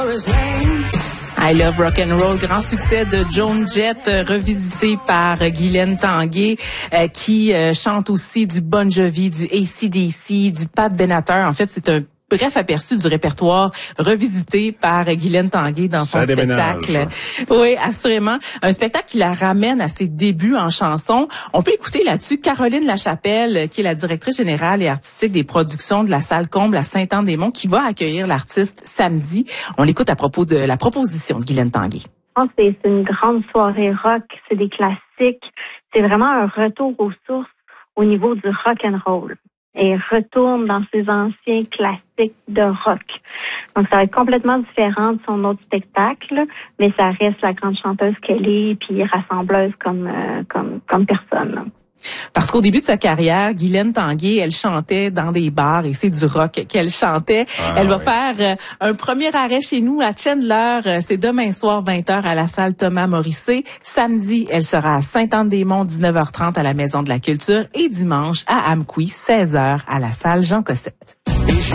I Love Rock'n'Roll, grand succès de Joan Jett, revisité par Guylaine Tanguay, qui chante aussi du Bon Jovi, du AC/DC, du Pat Benatar. En fait, c'est un bref aperçu du répertoire revisité par Guylaine Tanguay dans son spectacle. Oui, assurément. Un spectacle qui la ramène à ses débuts en chanson. On peut écouter là-dessus Caroline Lachapelle, qui est la directrice générale et artistique des productions de la Salle Comble à Saint-Anne-des-Monts, qui va accueillir l'artiste samedi. On l'écoute à propos de la proposition de Guylaine Tanguay. Je pense que c'est une grande soirée rock, c'est des classiques. C'est vraiment un retour aux sources au niveau du rock and roll. Et retourne dans ses anciens classiques de rock. Donc, ça va être complètement différent de son autre spectacle, mais ça reste la grande chanteuse qu'elle est, puis rassembleuse comme personne. Parce qu'au début de sa carrière, Guylaine Tanguay, elle chantait dans des bars et c'est du rock qu'elle chantait. Elle va faire un premier arrêt chez nous à Chandler. C'est demain soir, 20h à la salle Thomas Morissé. Samedi, elle sera à Saint-Anne-des-Monts, 19h30 à la Maison de la Culture et dimanche à Amqui, 16h à la salle Jean Cossette.